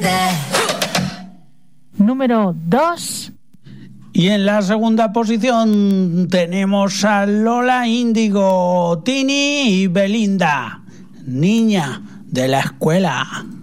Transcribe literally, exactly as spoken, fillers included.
Número dos. Y en la segunda posición tenemos a Lola Índigo, Tini y Belinda, Niña de la Escuela.